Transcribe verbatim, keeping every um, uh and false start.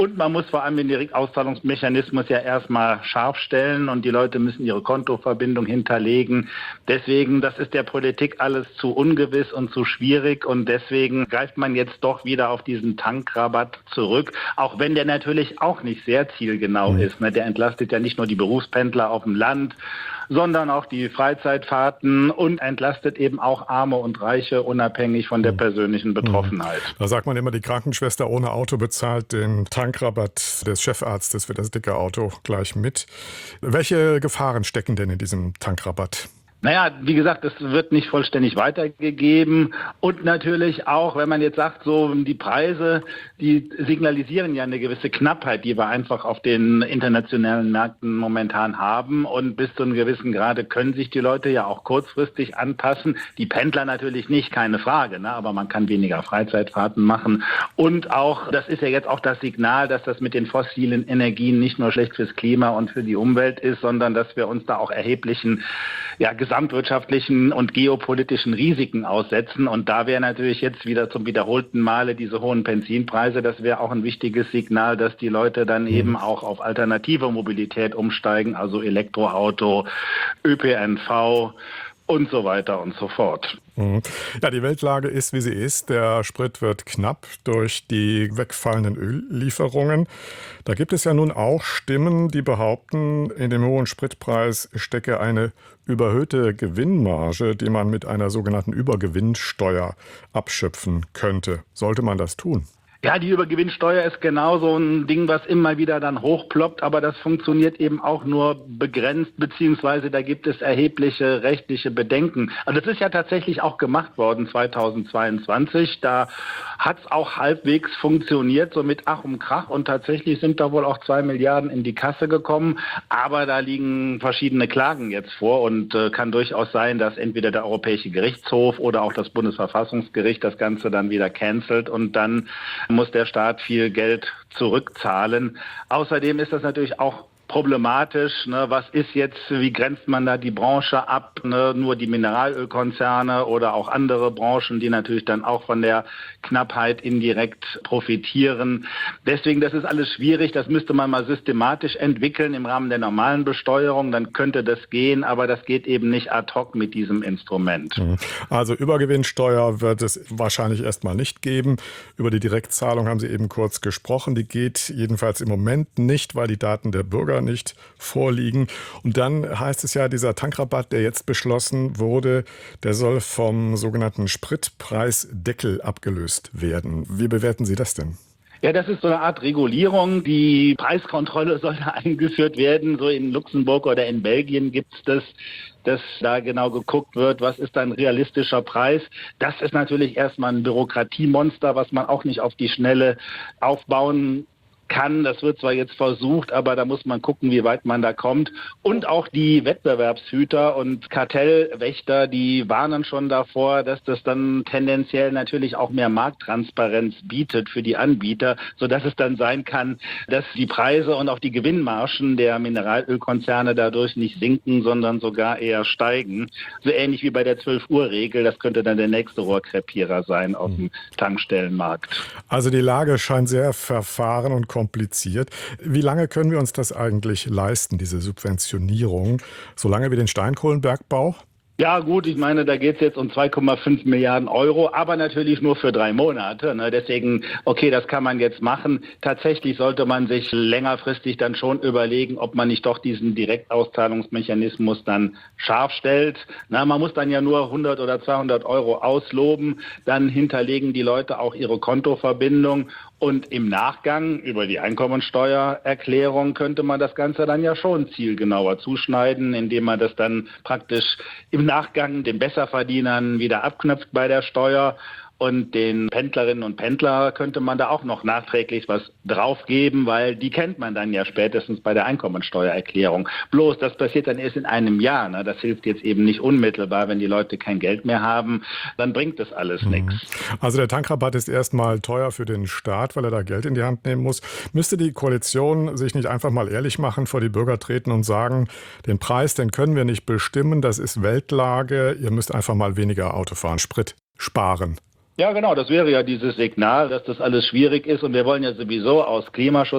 Und man muss vor allem den Direktauszahlungsmechanismus ja erstmal scharf stellen und die Leute müssen ihre Kontoverbindung hinterlegen. Deswegen, das ist der Politik alles zu ungewiss und zu schwierig und deswegen greift man jetzt doch wieder auf diesen Tankrabatt zurück, auch wenn der natürlich auch nicht sehr zielgenau Mhm. ist. Der entlastet ja nicht nur die Berufspendler auf dem Land, sondern auch die Freizeitfahrten und entlastet eben auch Arme und Reiche, unabhängig von der persönlichen Betroffenheit. Da sagt man immer, die Krankenschwester ohne Auto bezahlt den Tankrabatt des Chefarztes für das dicke Auto gleich mit. Welche Gefahren stecken denn in diesem Tankrabatt? Naja, wie gesagt, es wird nicht vollständig weitergegeben und natürlich auch, wenn man jetzt sagt, so die Preise, die signalisieren ja eine gewisse Knappheit, die wir einfach auf den internationalen Märkten momentan haben und bis zu einem gewissen Grade können sich die Leute ja auch kurzfristig anpassen. Die Pendler natürlich nicht, keine Frage, ne? Aber man kann weniger Freizeitfahrten machen und auch, das ist ja jetzt auch das Signal, dass das mit den fossilen Energien nicht nur schlecht fürs Klima und für die Umwelt ist, sondern dass wir uns da auch erheblichen ja, gesamtwirtschaftlichen und geopolitischen Risiken aussetzen. Und da wäre natürlich jetzt wieder zum wiederholten Male diese hohen Benzinpreise, das wäre auch ein wichtiges Signal, dass die Leute dann eben auch auf alternative Mobilität umsteigen, also Elektroauto, Ö P N V und so weiter und so fort. Ja, die Weltlage ist, wie sie ist. Der Sprit wird knapp durch die wegfallenden Öllieferungen. Da gibt es ja nun auch Stimmen, die behaupten, in dem hohen Spritpreis stecke eine überhöhte Gewinnmarge, die man mit einer sogenannten Übergewinnsteuer abschöpfen könnte. Sollte man das tun? Ja, die Übergewinnsteuer ist genau so ein Ding, was immer wieder dann hochploppt, aber das funktioniert eben auch nur begrenzt, beziehungsweise da gibt es erhebliche rechtliche Bedenken. Also das ist ja tatsächlich auch gemacht worden zweitausendzweiundzwanzig, da hat es auch halbwegs funktioniert, so mit Ach und Krach und tatsächlich sind da wohl auch zwei Milliarden in die Kasse gekommen, aber da liegen verschiedene Klagen jetzt vor und äh, kann durchaus sein, dass entweder der Europäische Gerichtshof oder auch das Bundesverfassungsgericht das Ganze dann wieder cancelt und dann muss der Staat viel Geld zurückzahlen. Außerdem ist das natürlich auch problematisch. Ne? Was ist jetzt, wie grenzt man da die Branche ab? Ne? Nur die Mineralölkonzerne oder auch andere Branchen, die natürlich dann auch von der Knappheit indirekt profitieren. Deswegen, das ist alles schwierig. Das müsste man mal systematisch entwickeln im Rahmen der normalen Besteuerung. Dann könnte das gehen, aber das geht eben nicht ad hoc mit diesem Instrument. Also Übergewinnsteuer wird es wahrscheinlich erstmal nicht geben. Über die Direktzahlung haben Sie eben kurz gesprochen. Die geht jedenfalls im Moment nicht, weil die Daten der Bürger nicht vorliegen. Und dann heißt es ja, dieser Tankrabatt, der jetzt beschlossen wurde, der soll vom sogenannten Spritpreisdeckel abgelöst werden. Wie bewerten Sie das denn? Ja, das ist so eine Art Regulierung. Die Preiskontrolle soll da eingeführt werden. So in Luxemburg oder in Belgien gibt es das, dass da genau geguckt wird, was ist ein realistischer Preis. Das ist natürlich erstmal ein Bürokratiemonster, was man auch nicht auf die Schnelle aufbauen kann. Das wird zwar jetzt versucht, aber da muss man gucken, wie weit man da kommt. Und auch die Wettbewerbshüter und Kartellwächter, die warnen schon davor, dass das dann tendenziell natürlich auch mehr Markttransparenz bietet für die Anbieter, sodass es dann sein kann, dass die Preise und auch die Gewinnmargen der Mineralölkonzerne dadurch nicht sinken, sondern sogar eher steigen. So ähnlich wie bei der zwölf-Uhr-Regel. Das könnte dann der nächste Rohrkrepierer sein auf dem Tankstellenmarkt. Also die Lage scheint sehr verfahren und kompliziert. Wie lange können wir uns das eigentlich leisten, diese Subventionierung? Solange wie den Steinkohlenbergbau? Ja gut, ich meine, da geht es jetzt um zwei Komma fünf Milliarden Euro, aber natürlich nur für drei Monate. Ne? Deswegen, okay, das kann man jetzt machen. Tatsächlich sollte man sich längerfristig dann schon überlegen, ob man nicht doch diesen Direktauszahlungsmechanismus dann scharf stellt. Na, man muss dann ja nur hundert oder zweihundert Euro ausloben, dann hinterlegen die Leute auch ihre Kontoverbindung. Und im Nachgang über die Einkommensteuererklärung könnte man das Ganze dann ja schon zielgenauer zuschneiden, indem man das dann praktisch im Nachgang den Besserverdienern wieder abknüpft bei der Steuer. Und den Pendlerinnen und Pendler könnte man da auch noch nachträglich was draufgeben, weil die kennt man dann ja spätestens bei der Einkommensteuererklärung. Bloß, das passiert dann erst in einem Jahr. Ne? Das hilft jetzt eben nicht unmittelbar, wenn die Leute kein Geld mehr haben, dann bringt das alles mhm. nichts. Also der Tankrabatt ist erstmal teuer für den Staat, weil er da Geld in die Hand nehmen muss. Müsste die Koalition sich nicht einfach mal ehrlich machen, vor die Bürger treten und sagen, den Preis, den können wir nicht bestimmen, das ist Weltlage, ihr müsst einfach mal weniger Auto fahren, Sprit sparen. Ja, genau, das wäre ja dieses Signal, dass das alles schwierig ist und wir wollen ja sowieso aus Klimaschutz